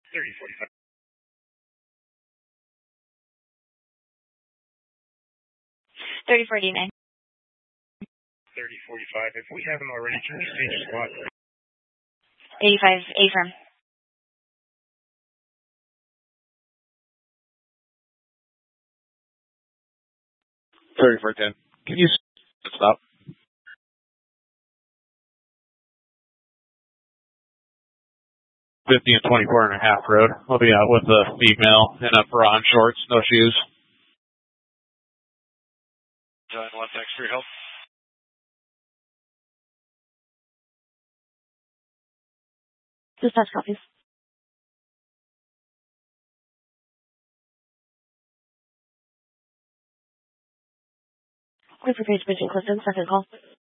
3045. 3049. 3045. If we haven't already, can you change your spot? 85, affirm. 3410. Can you stop? 50 and 24 and a half road. I'll be out with a female in a bra and shorts, no shoes. John, one thanks for your help. Dispatch copies. We're prepared to begin Clifton, second call.